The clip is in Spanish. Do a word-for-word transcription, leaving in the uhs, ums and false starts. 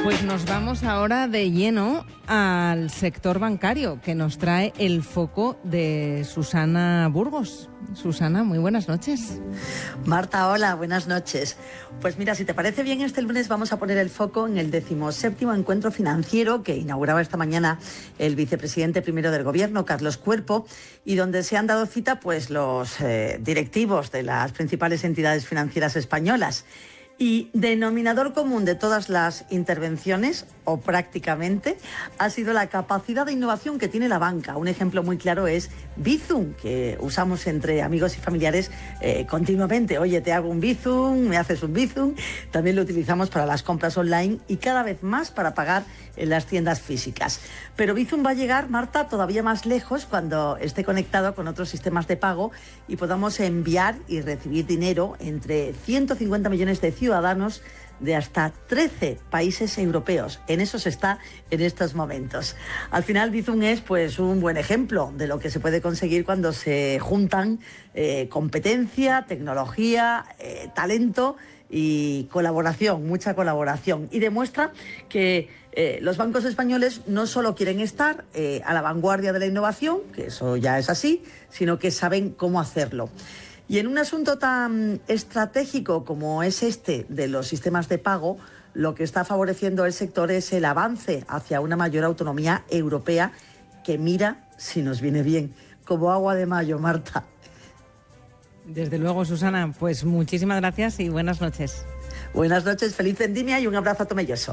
Pues nos vamos ahora de lleno al sector bancario, que nos trae el foco de Susana Burgos. Susana, muy buenas noches. Marta, hola, buenas noches. Pues mira, si te parece bien, este lunes vamos a poner el foco en el decimoséptimo encuentro financiero que inauguraba esta mañana el vicepresidente primero del Gobierno, Carlos Cuerpo, y donde se han dado cita pues los eh, directivos de las principales entidades financieras españolas. Y denominador común de todas las intervenciones, o prácticamente, ha sido la capacidad de innovación que tiene la banca. Un ejemplo muy claro es Bizum, que usamos entre amigos y familiares eh, continuamente. Oye, te hago un Bizum, me haces un Bizum. También lo utilizamos para las compras online y cada vez más para pagar en las tiendas físicas. Pero Bizum va a llegar, Marta, todavía más lejos cuando esté conectado con otros sistemas de pago y podamos enviar y recibir dinero entre ciento cincuenta millones de ciudadanos de hasta trece países europeos. En eso se está en estos momentos. Al final, Bizum es pues un buen ejemplo de lo que se puede conseguir cuando se juntan eh, competencia, tecnología, eh, talento y colaboración, mucha colaboración. Y demuestra que eh, los bancos españoles no solo quieren estar eh, a la vanguardia de la innovación, que eso ya es así, sino que saben cómo hacerlo. Y en un asunto tan estratégico como es este de los sistemas de pago, lo que está favoreciendo el sector es el avance hacia una mayor autonomía europea que mira si nos viene bien, como agua de mayo, Marta. Desde luego, Susana, pues muchísimas gracias y buenas noches. Buenas noches, feliz vendimia y un abrazo a Tomelloso.